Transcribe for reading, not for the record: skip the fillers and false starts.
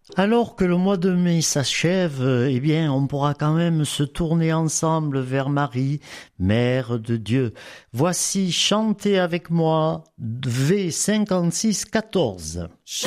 Alors que le mois de mai s'achève, eh bien, on pourra quand même se tourner ensemble vers Marie, Mère de Dieu. Voici, chantez avec moi, V56 14.